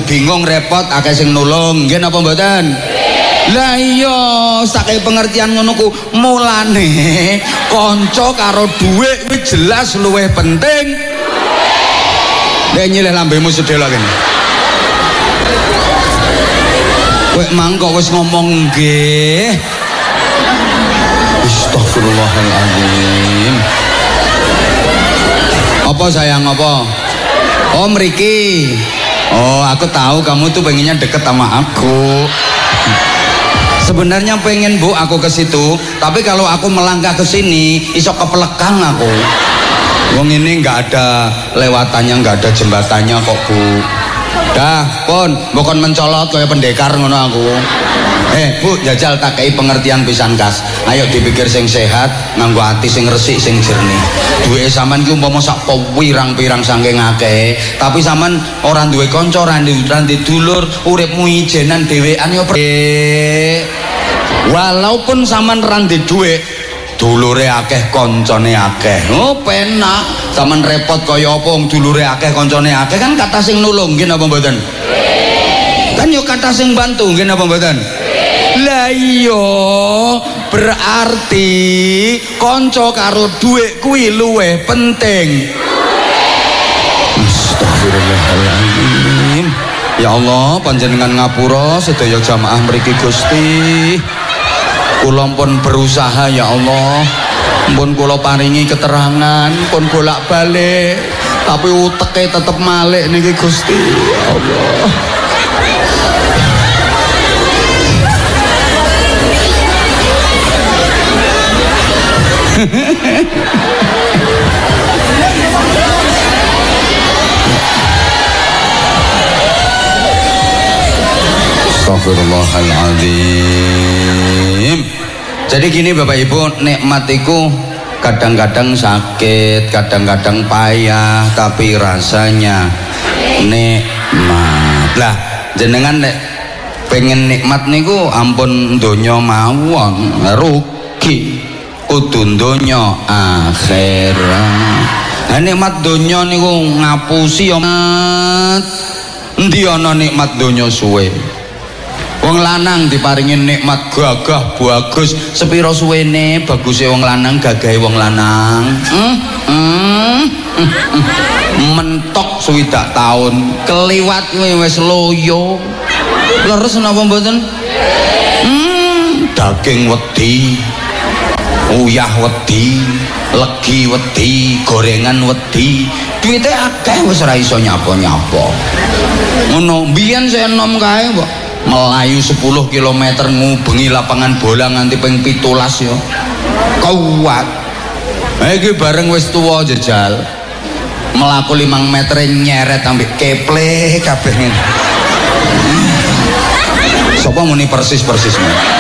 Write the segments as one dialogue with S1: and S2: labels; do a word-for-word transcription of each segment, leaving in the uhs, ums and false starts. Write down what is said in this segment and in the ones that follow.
S1: bingung repot akeh sing nulung nggih napa mboten? Lah iya saking pengertian ngono ku mulane kanca karo dhuwit kuwi jelas luwih penting. Nek nyilih lambemu sedhela kene. Kowe mangko wis ngomong nggih. Astagfirullahaladzim. Apa sayang apa? Oh mriki. Oh aku tahu kamu tuh pengennya deket sama aku. Sebenarnya pengen bu aku ke situ, tapi kalau aku melangkah ke sini, iso kepelekang aku. Wong ini nggak ada lewatannya, nggak ada jembatannya kok bu. Dah pun bukan mencolot kayak pendekar ngono aku. Eh bu jajal tak kei pengertian pisan kas. Ayo dipikir sing sehat, nganggo hati sing resik sing jernih. Duwe sampean ki umpama sak pirang-pirang saking akeh, tapi sampean ora duwe kanca, ora duwe dulur, uripmu ijenan dhewean yo. Walaupun sampean ora duwe dhuwit, dulure akeh kancane akeh. Oh penak. Sampean repot kaya apa wong dulure akeh kancane akeh kan kata sing nulung nggih napa mboten? Kan yo kata sing bantu nggih napa mboten? Lah iya berarti kanca karo dhuwit kuwi luwih penting. Astagfirullahaladzim. Ya Allah panjenengan ngapura sedaya jamaah mriki Gusti. Kula pun berusaha ya Allah. Pun kula paringi keterangan, pun bolak-balik, tapi uteke tetep malik niki Gusti. Ya Allah. Astagfirullahaladzim. Jadi gini Bapak Ibu, nikmat itu kadang-kadang sakit, kadang-kadang payah, tapi rasanya nikmat. Lah jenengan nek pengen nikmat niku ampun donya mawon rugi, kudu donya akhirat. Nah, nikmat donya niku ngapusi yo mat. Endi ana nikmat donya suwe? Wong lanang diparingi nikmat gagah bagus, sepiro suwene baguse wong lanang gagahe wong lanang. Hmm? Hmm? Mentok swidak taun, keliwat kuwi wis loyo. Leres napa mboten? Hmm, daging wedi, uyah wedi, legi wedi, gorengan wedi, duwite akeh wis ora iso nyapa-nyapa. Ngono, mbiyen saya enom kae kok. Melayu sepuluh kilometer ngubengi lapangan bola nganti ping pitulas yo. Kuat. Iki bareng wis tuwa jejal. Melaku limang meter nyeret ambek keple kabeh ngene. Sapa muni persis-persis.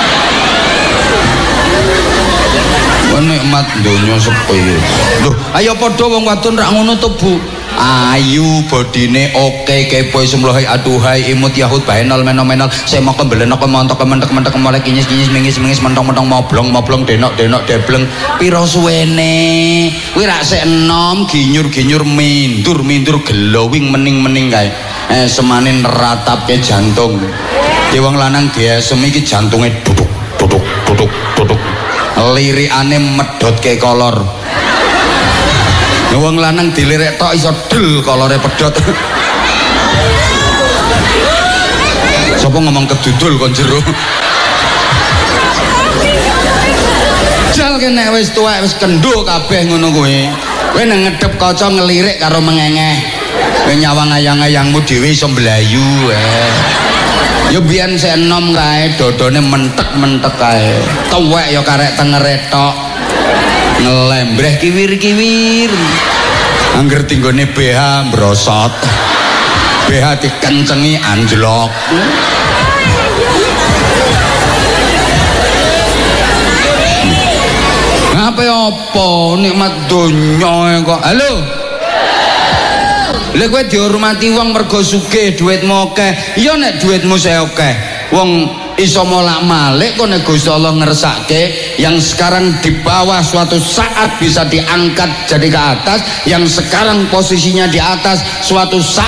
S1: Nikmat donya sepi. Lho, ayo padha wong wadon rak ngono to, Bu. Ayu bodine oke kepo semlohe aduhai imut yahud bahenol menomenol sema kembelenok kemontok kementek mentek molek kinyis kinyis mingis mingis mentong mentong moblong moblong denok denok debleng piro suwene kuwi rak sik enom ginyur ginyur mindur mindur glowing mening mening kae eh semane neratapke jantung di wong lanang diesem iki jantunge duduk duduk duduk duduk lirikane medhotke kolor. Wong lanang dilirik tok iso del kolore pedhot. Sapa ngomong kedudul kon jero. Jal kene wis tuwek wis kendho kabeh ngono kuwi. Kowe nang ngedhep kaca ngelirik karo mengengeh. Kowe nyawang ayang-ayangmu dhewe iso mblayu eh. Ya biyen sik enom kae dodone mentek-mentek kae. Tuwek ya karek tengere tok. Ngelembreh kiwir-kiwir angger tinggone B H brosot B H dikencengi anjlok ngapain apa nikmat donya kok halo lha kowe dihormati wong mergo sugih dhuwitmu akeh ya nek dhuwitmu sik akeh wong iso molak-malik kok nek Gusti Allah ngersake yang sekarang di bawah suatu saat bisa diangkat jadi ke atas, yang sekarang posisinya di atas suatu saat